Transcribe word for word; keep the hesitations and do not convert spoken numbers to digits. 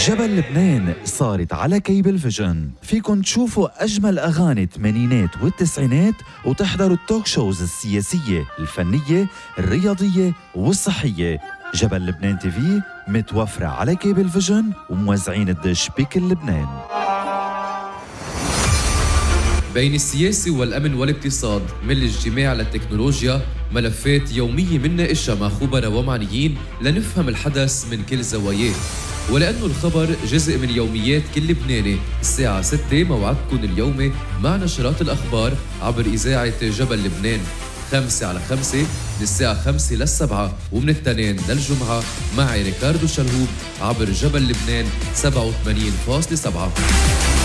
جبل لبنان صارت على كيبل فيجن. فيكن تشوفوا أجمل أغاني الثمانينات والتسعينات وتحضروا التوك شوز السياسية، الفنية، الرياضية والصحية. جبل لبنان تي في متوفرة على كيبل فيجن وموزعين الدش بكل لبنان. بين السياسة والأمن والاقتصاد من الاجتماع للتكنولوجيا ملفات يومية مناقشها مع خبراء ومعنيين لنفهم الحدث من كل زواياه. ولأنه الخبر جزء من يوميات كل لبناني، الساعة ستة موعدكم اليومي مع نشرات الأخبار عبر إذاعة جبل لبنان خمسة على خمسة من الساعة خمسة للسبعة ومن التنين للجمعة معي ريكاردو شلهوب عبر جبل لبنان سبعة وثمانين فاصلة سبعة.